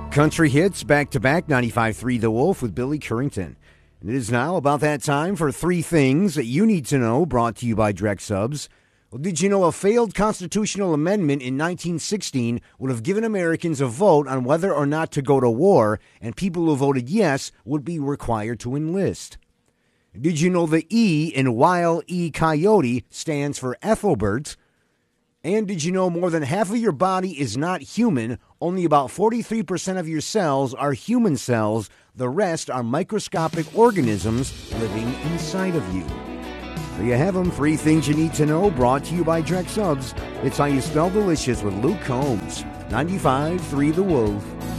Country hits back-to-back 95.3 The Wolf with Billy Currington. And it is now about that time for three things that you need to know, brought to you by Drex Subs. Well, did you know a failed constitutional amendment in 1916 would have given Americans a vote on whether or not to go to war, and people who voted yes would be required to enlist? Did you know the E in Wile E. Coyote stands for Ethelbert? And did you know more than half of your body is not human? Only about 43% of your cells are human cells. The rest are microscopic organisms living inside of you. There you have them. Three things you need to know, brought to you by Drex Subs. It's how you spell delicious with Luke Combs. 95.3 The Wolf.